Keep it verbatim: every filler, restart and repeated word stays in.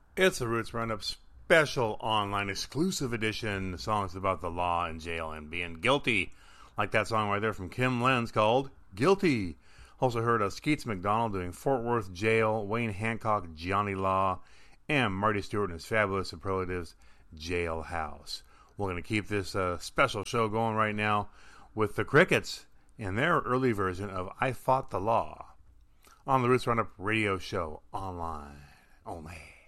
It's the Roots Roundup special online exclusive edition. Songs about the law and jail and being guilty. Like that song right there from Kim Lenz called Guilty. Also heard of Skeets McDonald doing Fort Worth Jail, Wayne Hancock, Johnny Law, and Marty Stewart and his fabulous superlatives, Jailhouse. We're going to keep this uh, special show going right now with the Crickets and their early version of I Fought the Law on the Roots Roundup radio show online only.